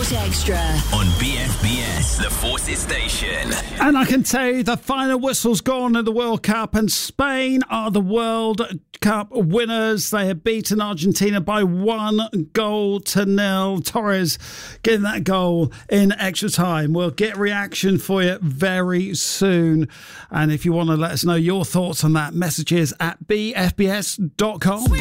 Sport Extra on BFBS, the Forces Station. And I can tell you the final whistle's gone in the World Cup, and Spain are the World Cup winners. They have beaten Argentina by 1-0. Torres getting that goal in extra time. We'll get reaction for you very soon. And if you want to let us know your thoughts on that, messages at bfbs.com.